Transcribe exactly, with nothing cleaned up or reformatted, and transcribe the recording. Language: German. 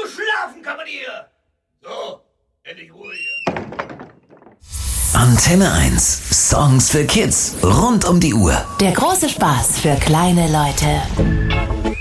schlafen kann man hier. So, endlich Ruhe hier. Antenne eins. Songs für Kids rund um die Uhr. Der große Spaß für kleine Leute.